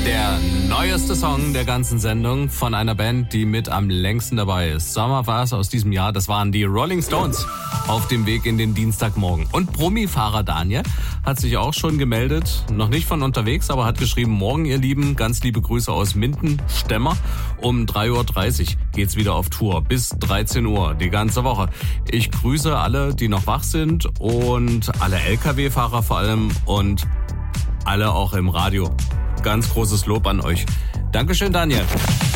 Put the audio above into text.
Der neueste Song der ganzen Sendung von einer Band, die mit am längsten dabei ist. Summer Wars aus diesem Jahr, das waren die Rolling Stones auf dem Weg in den Dienstagmorgen. Und Brummi-Fahrer Daniel hat sich auch schon gemeldet, noch nicht von unterwegs, aber hat geschrieben, morgen ihr Lieben, ganz liebe Grüße aus Minden-Stemmer. Um 3.30 Uhr geht's wieder auf Tour, bis 13 Uhr, die ganze Woche. Ich grüße alle, die noch wach sind und alle LKW-Fahrer vor allem und alle auch im Radio. Ganz großes Lob an euch. Dankeschön, Daniel.